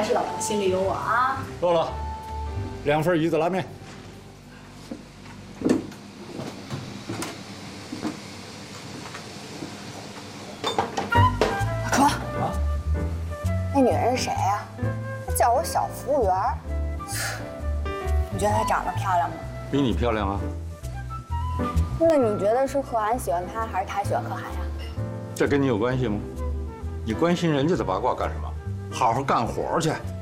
还是老板心里有我啊。 够了，2份鱼子拉面。 大哥，那女人是谁呀？她叫我小服务员。你觉得她长得漂亮吗？ 比你漂亮啊。 那你觉得是贺涵喜欢她，还是她喜欢贺涵呀？ 这跟你有关系吗？你关心人家的八卦干什么？好好干活去。